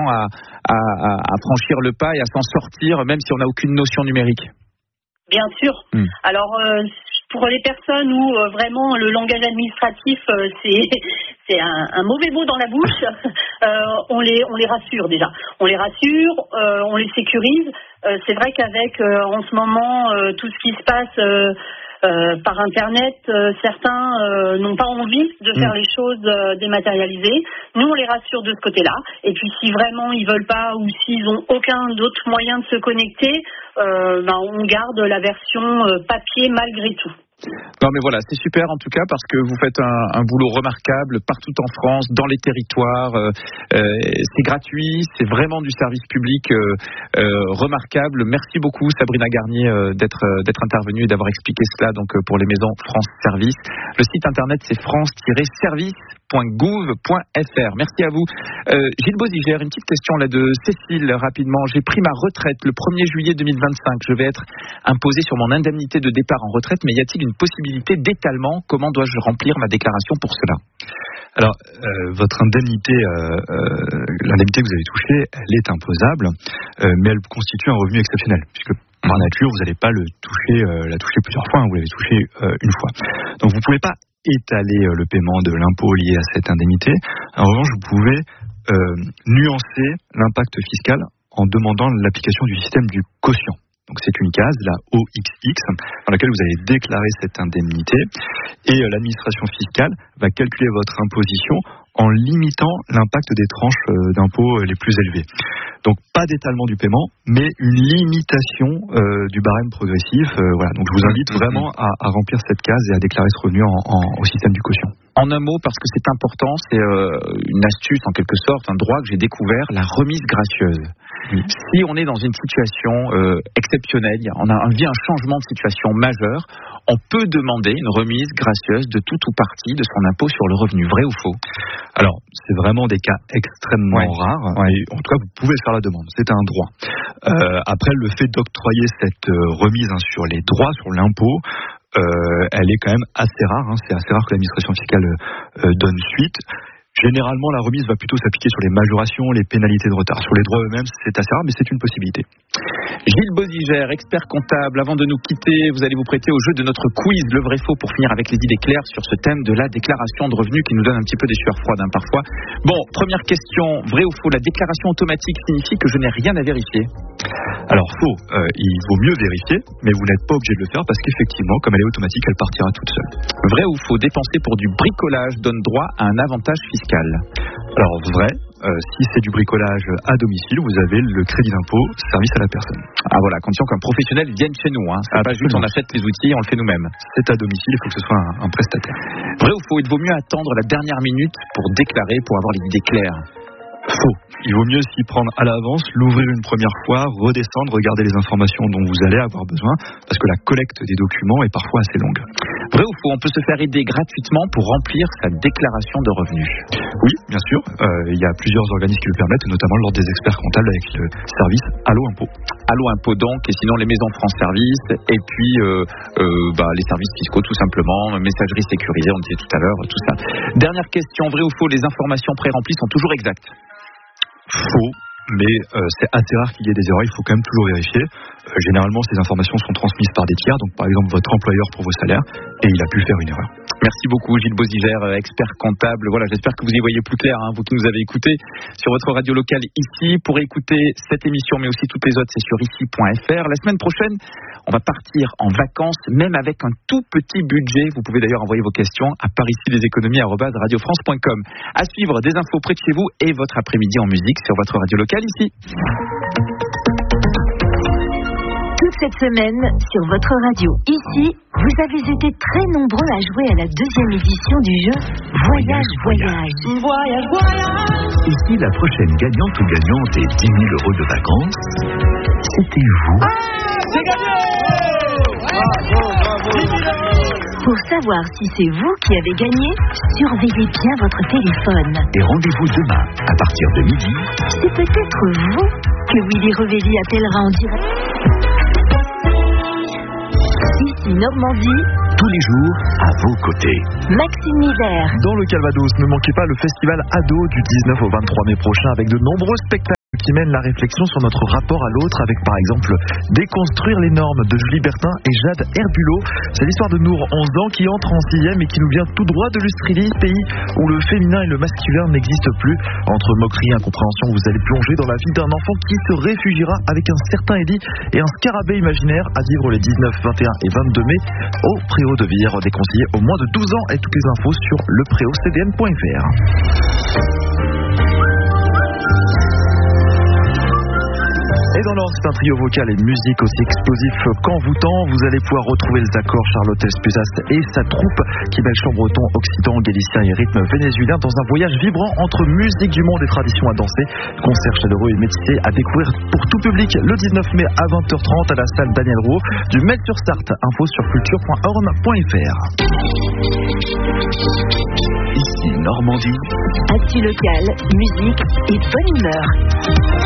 à franchir le pas et à s'en sortir, même si on n'a aucune notion numérique. Bien sûr. Alors, pour les personnes où vraiment le langage administratif, c'est un mauvais mot dans la bouche, on les rassure déjà. On les rassure, on les sécurise. C'est vrai qu'avec en ce moment tout ce qui se passe par Internet, certains n'ont pas envie de faire les choses dématérialisées. Nous, on les rassure de ce côté-là. Et puis, si vraiment ils veulent pas ou s'ils n'ont aucun autre moyen de se connecter, on garde la version papier malgré tout. Non mais voilà, c'est super en tout cas parce que vous faites un boulot remarquable partout en France, dans les territoires, c'est gratuit, c'est vraiment du service public remarquable. Merci beaucoup Sabrina Garnier d'être intervenue et d'avoir expliqué cela donc pour les maisons France Service. Le site internet c'est france-service.gouv.fr. Merci à vous. Gilles Bozigère, une petite question là de Cécile rapidement. J'ai pris ma retraite le 1er juillet 2025. Je vais être imposé sur mon indemnité de départ en retraite, mais y a-t-il une possibilité d'étalement? Comment dois-je remplir ma déclaration pour cela? Alors, votre indemnité, l'indemnité que vous avez touchée, elle est imposable, mais elle constitue un revenu exceptionnel, puisque par nature, vous n'allez pas la toucher plusieurs fois, vous l'avez touché une fois. Donc, vous ne pouvez pas étaler le paiement de l'impôt lié à cette indemnité. En revanche, vous pouvez nuancer l'impact fiscal en demandant l'application du système du quotient. Donc c'est une case, la OXX, dans laquelle vous allez déclarer cette indemnité et l'administration fiscale va calculer votre imposition en limitant l'impact des tranches d'impôt les plus élevées. Donc pas d'étalement du paiement, mais une limitation du barème progressif. Voilà. Donc je vous invite vraiment à remplir cette case et à déclarer ce revenu au système du quotient. En un mot, parce que c'est important, c'est une astuce en quelque sorte, un droit que j'ai découvert, la remise gracieuse. Si on est dans une situation exceptionnelle, on a un changement de situation majeur, on peut demander une remise gracieuse de tout ou partie de son impôt sur le revenu. Vrai ou faux? Alors, c'est vraiment des cas extrêmement rares. Et en tout cas, vous pouvez faire la demande. C'est un droit. Après, le fait d'octroyer cette remise sur les droits, sur l'impôt, elle est quand même assez rare. C'est assez rare que l'administration fiscale donne suite. Généralement, la remise va plutôt s'appliquer sur les majorations, les pénalités de retard. Sur les droits eux-mêmes, c'est assez rare, mais c'est une possibilité. Gilles Bozigère, expert comptable, avant de nous quitter, vous allez vous prêter au jeu de notre quiz, le vrai-faux, pour finir avec les idées claires sur ce thème de la déclaration de revenus qui nous donne un petit peu des sueurs froides parfois. Bon, première question, vrai ou faux, la déclaration automatique signifie que je n'ai rien à vérifier? Alors faux, il vaut mieux vérifier, mais vous n'êtes pas obligé de le faire parce qu'effectivement, comme elle est automatique, elle partira toute seule. Vrai ou faux, dépenser pour du bricolage donne droit à un avantage fiscal? Alors vrai, si c'est du bricolage à domicile, vous avez le crédit d'impôt service à la personne. Ah voilà, condition qu'un professionnel vienne chez nous. C'est pas juste on achète les outils, on le fait nous-mêmes. C'est à domicile, il faut que ce soit un prestataire. Vrai ou faux, il vaut mieux attendre la dernière minute pour déclarer, pour avoir les idées claires? Faux. Il vaut mieux s'y prendre à l'avance, l'ouvrir une première fois, redescendre, regarder les informations dont vous allez avoir besoin, parce que la collecte des documents est parfois assez longue. Vrai ou faux, on peut se faire aider gratuitement pour remplir sa déclaration de revenus? Oui, bien sûr. Il y a plusieurs organismes qui le permettent, notamment l'ordre des experts comptables avec le service Allo Impôt. Allo Impôt donc, et sinon les maisons France Service, et puis les services fiscaux tout simplement, messagerie sécurisée, on disait tout à l'heure, tout ça. Dernière question, vrai ou faux, les informations pré-remplies sont toujours exactes? Faux, mais c'est assez rare qu'il y ait des erreurs, il faut quand même toujours vérifier. Généralement, ces informations sont transmises par des tiers, donc par exemple votre employeur pour vos salaires, et il a pu faire une erreur. Merci beaucoup Gilles Bozigère, expert comptable. Voilà, j'espère que vous y voyez plus clair, vous qui nous avez écoutés sur votre radio locale ici. Pour écouter cette émission, mais aussi toutes les autres, c'est sur ici.fr. La semaine prochaine, on va partir en vacances, même avec un tout petit budget. Vous pouvez d'ailleurs envoyer vos questions à paricileséconomies@radiofrance.com. À suivre, des infos près de chez vous et votre après-midi en musique sur votre radio locale ici. Toute cette semaine, sur votre radio ici, vous avez été très nombreux à jouer à la deuxième édition du jeu Voyage. Et si la prochaine gagnante ou gagnante est 10 000 € de vacances, c'était vous. C'est gagné! Bravo! Pour savoir si c'est vous qui avez gagné, surveillez bien votre téléphone. Et rendez-vous demain, à partir de midi. C'est peut-être vous que Willy Revelli appellera en direct. Ici Normandie, tous les jours à vos côtés. Maxime Miller. Dans le Calvados, ne manquez pas le festival Ado du 19 au 23 mai prochain avec de nombreux spectacles. qui mène la réflexion sur notre rapport à l'autre avec par exemple Déconstruire les normes de Julie Bertin et Jade Herbulot. C'est l'histoire de Nour, 11 ans, qui entre en 6e et qui nous vient tout droit de l'Australie, pays où le féminin et le masculin n'existent plus. Entre moquerie et incompréhension, vous allez plonger dans la vie d'un enfant qui se réfugiera avec un certain Eddie et un scarabée imaginaire à vivre les 19, 21 et 22 mai au Préau de Vire, déconseillé aux moins de 12 ans, et toutes les infos sur lepréaucdn.fr. Et dans l'ordre, c'est un trio vocal et musique aussi explosif qu'envoûtant. Vous allez pouvoir retrouver les accords Charlotte Espusas et sa troupe qui mêle chant breton, occitan, galicien et rythme vénézuélien dans un voyage vibrant entre musique du monde et tradition à danser. Concert chaleureux et métissé à découvrir pour tout public le 19 mai à 20h30 à la salle Daniel Roux du Mel sur Start. Info sur culture.orn.fr. Ici Normandie. Actu locale, musique et bonne humeur.